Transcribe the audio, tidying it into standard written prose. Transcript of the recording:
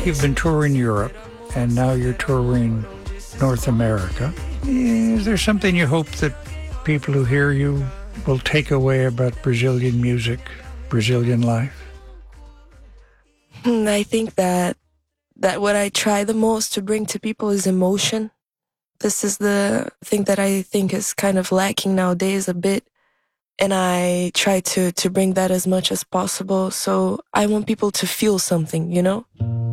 You've been touring Europe, and now you're touring North America. Is there something you hope that people who hear you will take away about Brazilian music, Brazilian life? I think that what I try the most to bring to people is emotion. This is the thing that I think is kind of lacking nowadays a bit. And I try to bring that as much as possible. So I want people to feel something, you know?